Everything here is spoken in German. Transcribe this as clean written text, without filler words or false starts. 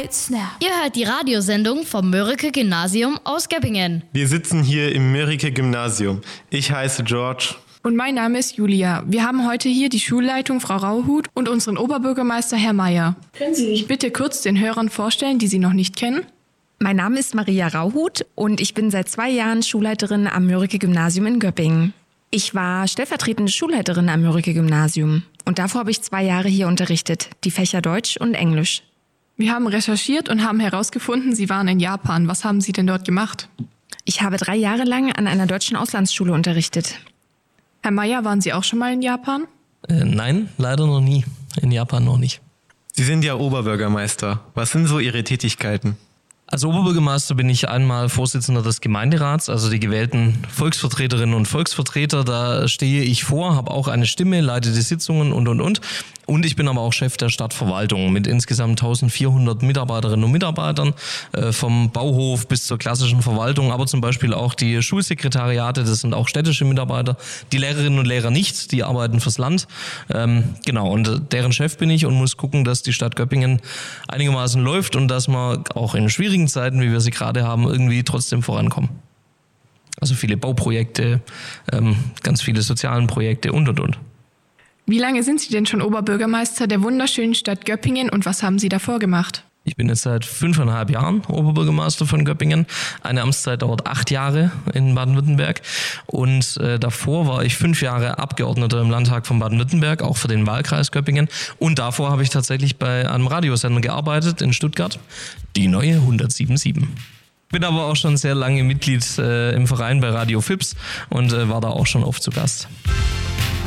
Lights Now. Ihr hört die Radiosendung vom Mörike-Gymnasium aus Göppingen. Wir sitzen hier im Mörike-Gymnasium. Ich heiße George. Und mein Name ist Julia. Wir haben heute hier die Schulleitung Frau Rauhut und unseren Oberbürgermeister Herr Meier. Können Sie sich bitte kurz den Hörern vorstellen, die Sie noch nicht kennen? Mein Name ist Maria Rauhut und ich bin seit 2 Jahren Schulleiterin am Mörike-Gymnasium in Göppingen. Ich war stellvertretende Schulleiterin am Mörike-Gymnasium und davor habe ich 2 Jahre hier unterrichtet, die Fächer Deutsch und Englisch. Wir haben recherchiert und haben herausgefunden, Sie waren in Japan. Was haben Sie denn dort gemacht? Ich habe 3 Jahre lang an einer deutschen Auslandsschule unterrichtet. Herr Meier, waren Sie auch schon mal in Japan? Nein, leider noch nie. In Japan noch nicht. Sie sind ja Oberbürgermeister. Was sind so Ihre Tätigkeiten? Als Oberbürgermeister bin ich einmal Vorsitzender des Gemeinderats, also die gewählten Volksvertreterinnen und Volksvertreter. Da stehe ich vor, habe auch eine Stimme, leite die Sitzungen und. Und ich bin aber auch Chef der Stadtverwaltung mit insgesamt 1400 Mitarbeiterinnen und Mitarbeitern, vom Bauhof bis zur klassischen Verwaltung, aber zum Beispiel auch die Schulsekretariate, das sind auch städtische Mitarbeiter, die Lehrerinnen und Lehrer nicht, die arbeiten fürs Land. Genau, und deren Chef bin ich und muss gucken, dass die Stadt Göppingen einigermaßen läuft und dass wir auch in schwierigen Zeiten, wie wir sie gerade haben, irgendwie trotzdem vorankommen. Also viele Bauprojekte, ganz viele sozialen Projekte und. Wie lange sind Sie denn schon Oberbürgermeister der wunderschönen Stadt Göppingen und was haben Sie davor gemacht? Ich bin jetzt seit 5,5 Jahren Oberbürgermeister von Göppingen. Eine Amtszeit dauert 8 Jahre in Baden-Württemberg. Und davor war ich 5 Jahre Abgeordneter im Landtag von Baden-Württemberg, auch für den Wahlkreis Göppingen. Und davor habe ich tatsächlich bei einem Radiosender gearbeitet in Stuttgart, die neue 107.7. Bin aber auch schon sehr lange Mitglied im Verein bei Radio Fips und war da auch schon oft zu Gast.